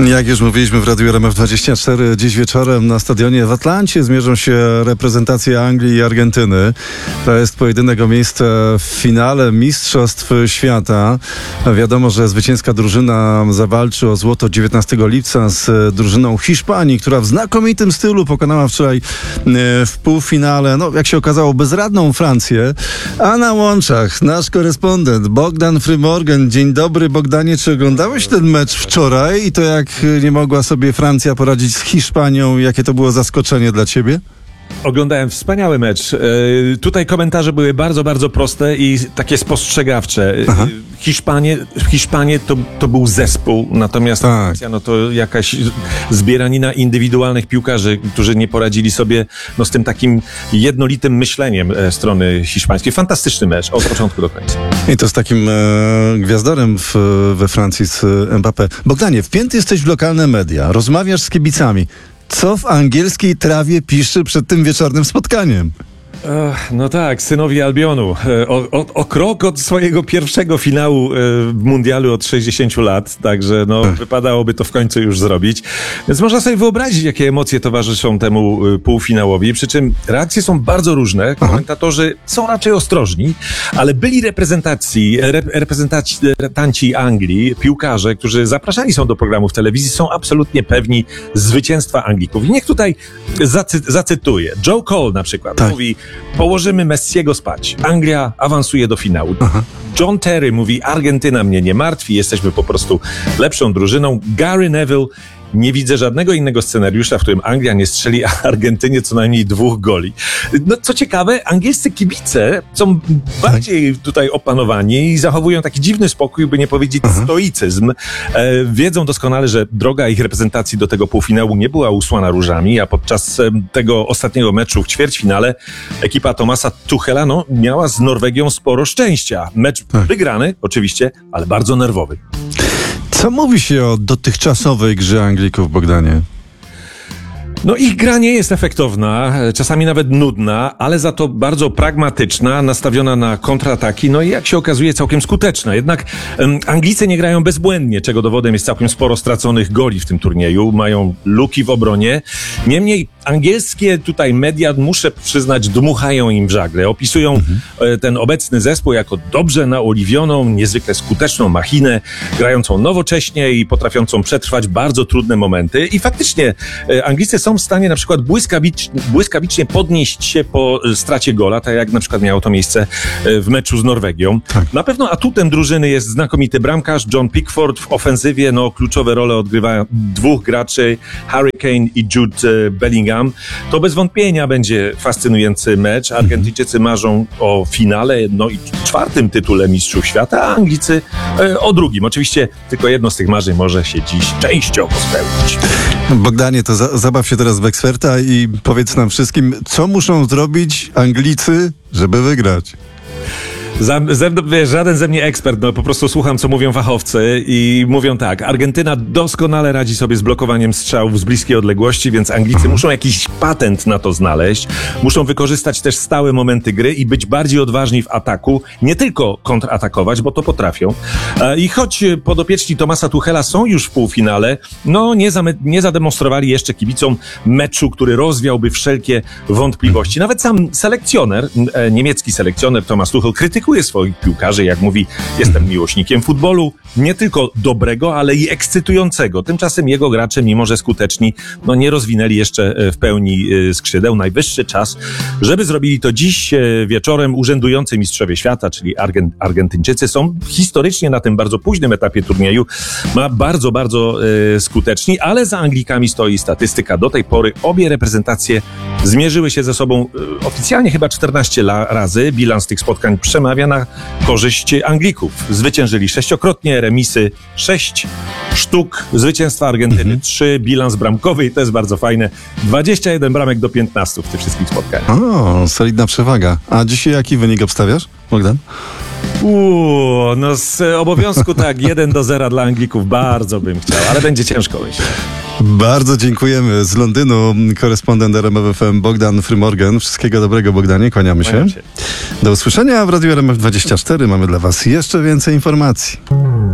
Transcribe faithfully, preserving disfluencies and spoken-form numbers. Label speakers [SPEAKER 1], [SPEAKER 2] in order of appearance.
[SPEAKER 1] Jak już mówiliśmy w Radiu R M F dwadzieścia cztery, dziś wieczorem na stadionie w Atlancie zmierzą się reprezentacje Anglii i Argentyny. To jest pojedynek o miejsce w finale Mistrzostw Świata. Wiadomo, że zwycięska drużyna zawalczy o złoto dziewiętnastego lipca z drużyną Hiszpanii, która w znakomitym stylu pokonała wczoraj w półfinale, no jak się okazało, bezradną Francję. A na łączach nasz korespondent Bogdan Frymorgan. Dzień dobry, Bogdanie. Czy oglądałeś ten mecz wczoraj i to jak nie mogła sobie Francja poradzić z Hiszpanią? Jakie to było zaskoczenie dla ciebie?
[SPEAKER 2] Oglądałem wspaniały mecz. Yy, tutaj komentarze były bardzo, bardzo proste i takie spostrzegawcze. Aha. Hiszpanie, Hiszpanie to, to był zespół, natomiast tak. Francja no to jakaś zbieranina indywidualnych piłkarzy, którzy nie poradzili sobie no, z tym takim jednolitym myśleniem e, strony hiszpańskiej. Fantastyczny mecz od początku do końca. I to z takim e, gwiazdorem w, we Francji, z Mbappé. Bogdanie, wpięty jesteś w lokalne media, rozmawiasz z kibicami. Co w angielskiej trawie pisze przed tym wieczornym spotkaniem? No tak, synowie Albionu. O, o, o krok od swojego pierwszego finału w mundialu od sześćdziesięciu lat, także no, wypadałoby to w końcu już zrobić. Więc można sobie wyobrazić, jakie emocje towarzyszą temu półfinałowi, przy czym reakcje są bardzo różne. Komentatorzy są raczej ostrożni, ale byli reprezentacji, rep, reprezentanci Anglii, piłkarze, którzy zapraszani są do programów telewizji, są absolutnie pewni zwycięstwa Anglików. I niech tutaj zacy, zacytuję. Joe Cole na przykład tak. mówi: położymy Messiego spać. Anglia awansuje do finału. Aha. John Terry mówi: Argentyna mnie nie martwi, jesteśmy po prostu lepszą drużyną. Gary Neville: nie widzę żadnego innego scenariusza, w którym Anglia nie strzeli Argentynie co najmniej dwóch goli. No co ciekawe, angielscy kibice są bardziej tutaj opanowani i zachowują taki dziwny spokój, by nie powiedzieć Aha. stoicyzm. E, wiedzą doskonale, że droga ich reprezentacji do tego półfinału nie była usłana różami, a podczas e, tego ostatniego meczu w ćwierćfinale ekipa Thomasa Tuchela no, miała z Norwegią sporo szczęścia. Mecz tak. wygrany oczywiście, ale bardzo nerwowy.
[SPEAKER 1] Co mówi się o dotychczasowej grze Anglików, Bogdanie?
[SPEAKER 2] No ich gra nie jest efektowna, czasami nawet nudna, ale za to bardzo pragmatyczna, nastawiona na kontrataki, no i jak się okazuje całkiem skuteczna. Jednak um, Anglicy nie grają bezbłędnie, czego dowodem jest całkiem sporo straconych goli w tym turnieju, mają luki w obronie. Niemniej angielskie tutaj media, muszę przyznać, dmuchają im w żagle. Opisują mhm. ten obecny zespół jako dobrze naoliwioną, niezwykle skuteczną machinę, grającą nowocześnie i potrafiącą przetrwać bardzo trudne momenty. I faktycznie Anglicy są w stanie na przykład błyskawicznie, błyskawicznie podnieść się po stracie gola, tak jak na przykład miało to miejsce w meczu z Norwegią. Tak. Na pewno atutem drużyny jest znakomity bramkarz John Pickford. W ofensywie no, kluczowe role odgrywają dwóch graczy, Harry Kane i Jude Bellingham. To bez wątpienia będzie fascynujący mecz. Argentyńczycy marzą o finale, no i czwartym tytule Mistrzów Świata, a Anglicy e, o drugim. Oczywiście tylko jedno z tych marzeń może się dziś częściowo spełnić.
[SPEAKER 1] Bogdanie, to za, zabaw się teraz w eksperta i powiedz nam wszystkim, co muszą zrobić Anglicy, żeby wygrać?
[SPEAKER 2] Za, ze, wiesz, żaden ze mnie ekspert, no po prostu słucham, co mówią fachowcy i mówią tak: Argentyna doskonale radzi sobie z blokowaniem strzałów z bliskiej odległości, więc Anglicy muszą jakiś patent na to znaleźć, muszą wykorzystać też stałe momenty gry i być bardziej odważni w ataku, nie tylko kontratakować, bo to potrafią. I choć podopieczni Thomasa Tuchela są już w półfinale, no nie, zame, nie zademonstrowali jeszcze kibicom meczu, który rozwiałby wszelkie wątpliwości. Nawet sam selekcjoner, niemiecki selekcjoner Thomas Tuchel krytykuje swoich piłkarzy, jak mówi: jestem miłośnikiem futbolu, nie tylko dobrego, ale i ekscytującego. Tymczasem jego gracze, mimo że skuteczni, no nie rozwinęli jeszcze w pełni skrzydeł. Najwyższy czas, żeby zrobili to dziś wieczorem. Urzędujący mistrzowie świata, czyli Argent- Argentyńczycy, są historycznie na tym bardzo późnym etapie turnieju ma bardzo, bardzo e, skuteczni, ale za Anglikami stoi statystyka. Do tej pory obie reprezentacje zmierzyły się ze sobą e, oficjalnie chyba czternaście la- razy. Bilans tych spotkań przemawia na korzyść Anglików. Zwyciężyli sześciokrotnie, remisy sześć sztuk, zwycięstwa Argentyny mhm. trzy, bilans bramkowy i to jest bardzo fajne. dwadzieścia jeden bramek do piętnastu w tych wszystkich spotkaniach.
[SPEAKER 1] O, solidna przewaga. A dzisiaj jaki wynik obstawiasz, Bogdan?
[SPEAKER 2] Uuu, no z obowiązku tak, jeden do zera dla Anglików, bardzo bym chciał, ale będzie ciężko, myślę.
[SPEAKER 1] Bardzo dziękujemy. Z Londynu korespondent R M F F M Bogdan Frymorgan. Wszystkiego dobrego, Bogdanie, kłaniamy się. się. Do usłyszenia w Radiu R M F dwadzieścia cztery. Mamy dla Was jeszcze więcej informacji.